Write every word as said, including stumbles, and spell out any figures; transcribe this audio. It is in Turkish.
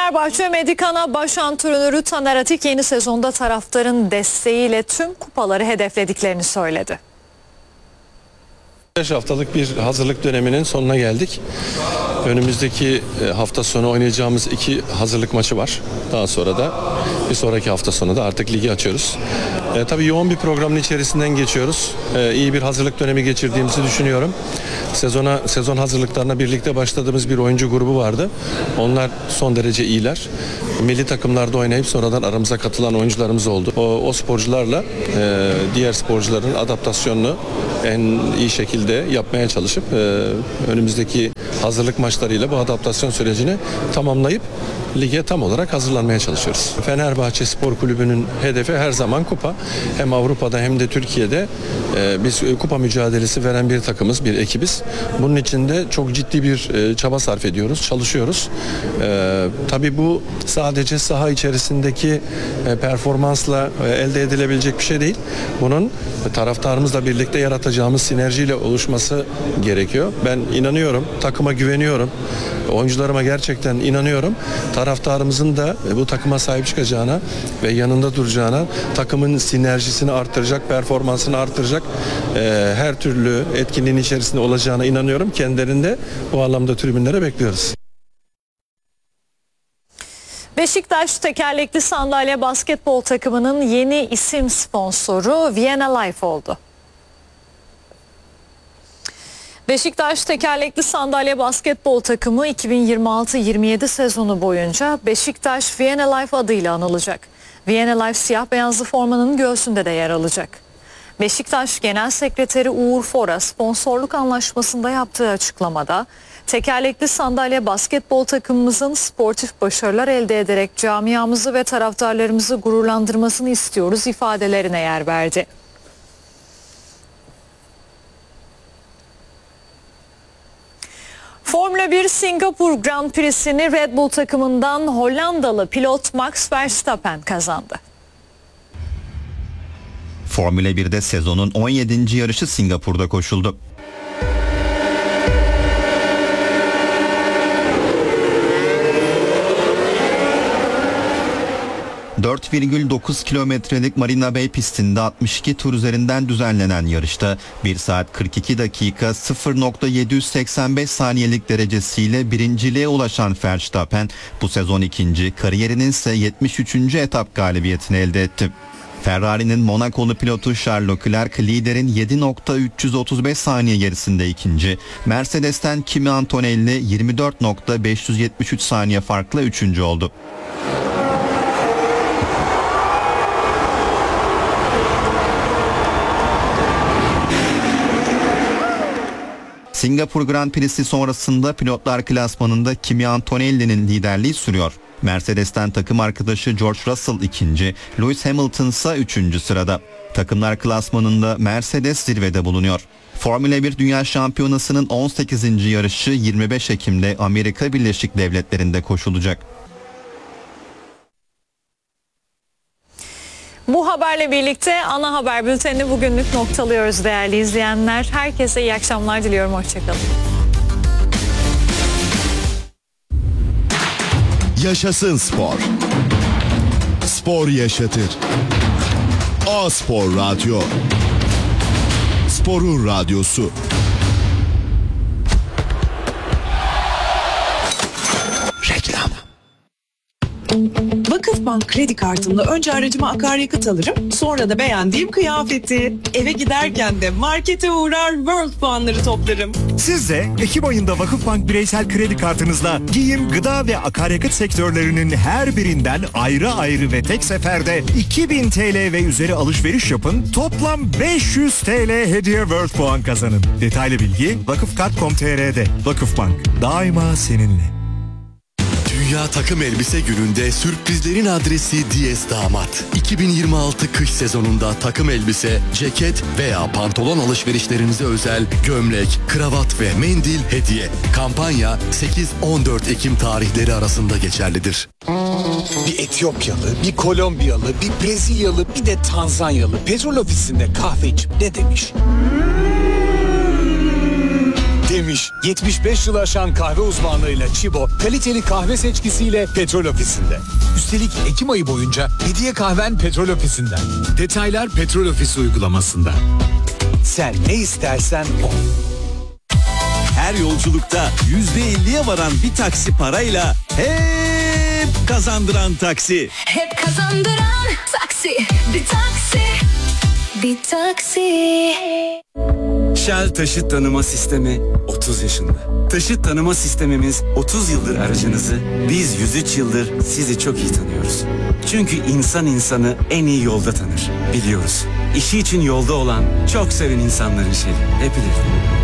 Fenerbahçe Medikana baş antrenörü Taner Atik yeni sezonda taraftarın desteğiyle tüm kupaları hedeflediklerini söyledi. beş haftalık bir hazırlık döneminin sonuna geldik. Önümüzdeki hafta sonu oynayacağımız iki hazırlık maçı var. Daha sonra da bir sonraki hafta sonu da artık ligi açıyoruz. E, tabii yoğun bir programın içerisinden geçiyoruz. E, iyi bir hazırlık dönemi geçirdiğimizi düşünüyorum. Sezona sezon hazırlıklarına birlikte başladığımız bir oyuncu grubu vardı. Onlar son derece iyiler. Milli takımlarda oynayıp sonradan aramıza katılan oyuncularımız oldu. O, o sporcularla e, diğer sporcuların adaptasyonunu en iyi şekilde yapmaya çalışıp e, önümüzdeki hazırlık maçlarıyla bu adaptasyon sürecini tamamlayıp lige tam olarak hazırlanmaya çalışıyoruz. Fenerbahçe Spor Kulübü'nün hedefi her zaman kupa. Hem Avrupa'da hem de Türkiye'de e, biz kupa mücadelesi veren bir takımız, bir ekibiz. Bunun için de çok ciddi bir e, çaba sarf ediyoruz, çalışıyoruz. E, tabii bu sadece saha içerisindeki e, performansla e, elde edilebilecek bir şey değil. Bunun taraftarımızla birlikte yaratacağımız sinerjiyle oluşması gerekiyor. Ben inanıyorum, takıma güveniyorum. Oyuncularıma gerçekten inanıyorum. Taraftarımızın da bu takıma sahip çıkacağına ve yanında duracağına, takımın sinerjisini arttıracak, performansını arttıracak e, her türlü etkinliğin içerisinde olacağına inanıyorum. Kendilerinde bu anlamda tribünlere bekliyoruz. Beşiktaş tekerlekli sandalye basketbol takımının yeni isim sponsoru Vienna Life oldu. Beşiktaş tekerlekli sandalye basketbol takımı iki bin yirmi altı yirmi yedi sezonu boyunca Beşiktaş Vienna Life adıyla anılacak. Vienna Life siyah beyazlı formanın göğsünde de yer alacak. Beşiktaş Genel Sekreteri Uğur Fora sponsorluk anlaşmasında yaptığı açıklamada tekerlekli sandalye basketbol takımımızın sportif başarılar elde ederek camiamızı ve taraftarlarımızı gururlandırmasını istiyoruz ifadelerine yer verdi. Formula bir Singapur Grand Prix'sini Red Bull takımından Hollandalı pilot Max Verstappen kazandı. Formula birde sezonun on yedinci yarışı Singapur'da koşuldu. dört virgül dokuz kilometrelik Marina Bay pistinde altmış iki tur üzerinden düzenlenen yarışta bir saat kırk iki dakika sıfır nokta yedi yüz seksen beş saniyelik derecesiyle birinciliğe ulaşan Verstappen bu sezon ikinci, kariyerinin ise yetmiş üçüncü etap galibiyetini elde etti. Ferrari'nin Monakolu pilotu Charles Leclerc liderin yedi nokta üç yüz otuz beş saniye gerisinde ikinci, Mercedes'ten Kimi Antonelli yirmi dört nokta beş yüz yetmiş üç saniye farkla üçüncü oldu. Singapur Grand Prix'si sonrasında pilotlar klasmanında Kimi Antonelli'nin liderliği sürüyor. Mercedes'ten takım arkadaşı George Russell ikinci, Lewis Hamilton ise üçüncü sırada. Takımlar klasmanında Mercedes zirvede bulunuyor. Formula bir Dünya Şampiyonası'nın on sekizinci yarışı yirmi beş Ekim'de Amerika Birleşik Devletleri'nde koşulacak. Bu haberle birlikte ana haber bültenini bugünlük noktalıyoruz değerli izleyenler. Herkese iyi akşamlar diliyorum. Hoşçakalın. Yaşasın spor. Spor yaşatır. A-Spor Radyo. Sporun radyosu. Reklam. Vakıfbank kredi kartımla önce aracıma akaryakıt alırım, sonra da beğendiğim kıyafeti. Eve giderken de markete uğrar, World puanları toplarım. Siz de Ekim ayında Vakıfbank bireysel kredi kartınızla giyim, gıda ve akaryakıt sektörlerinin her birinden ayrı ayrı ve tek seferde iki bin T L ve üzeri alışveriş yapın. Toplam beş yüz T L hediye World puan kazanın. Detaylı bilgi vakıfkart nokta com nokta tr'de. Vakıfbank, daima seninle. Dünya Takım Elbise Günü'nde sürprizlerin adresi D S Damat. iki bin yirmi altı kış sezonunda takım elbise, ceket veya pantolon alışverişlerinize özel gömlek, kravat ve mendil hediye. Kampanya sekiz on dört Ekim tarihleri arasında geçerlidir. Bir Etiyopyalı, bir Kolombiyalı, bir Brezilyalı, bir de Tanzanyalı petrol ofisinde kahve içip ne demiş? yemiş. yetmiş beş yılı aşan kahve uzmanlığıyla Çibo, kaliteli kahve seçkisiyle Petrol Ofisi'nde. Üstelik Ekim ayı boyunca hediye kahven Petrol Ofisi'nden. Detaylar Petrol Ofisi uygulamasında. Sen ne istersen o. Her yolculukta yüzde elliye varan bir taksi parayla hep kazandıran taksi. Hep kazandıran taksi, bir taksi, bir taksi. Shell Taşıt Tanıma Sistemi otuz yaşında. Taşıt tanıma sistemimiz otuz yıldır aracınızı, biz yüz üç yıldır sizi çok iyi tanıyoruz. Çünkü insan insanı en iyi yolda tanır, biliyoruz. İşi için yolda olan, çok seven insanların şeyi, hep ileri.